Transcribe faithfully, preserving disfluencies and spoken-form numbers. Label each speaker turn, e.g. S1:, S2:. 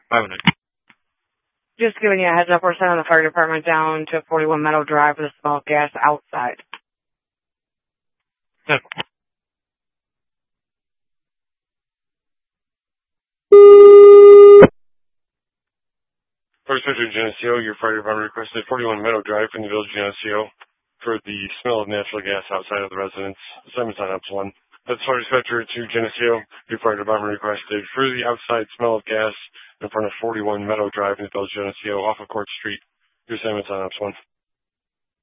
S1: five hundred.
S2: Just giving you a heads up, we're sending the fire department down to forty-one Meadow Drive for the smell of gas outside.
S1: Yep. First Sector Geneseo, your fire department requested forty-one Meadow Drive in the village of Geneseo for the smell of natural gas outside of the residence. Assignment's on up to one. That's Fire Inspector to Geneseo, your fire department requested for the outside smell of gas in front of forty-one Meadow Drive in the village of Geneseo off of Court Street. Your assignment's on up to one.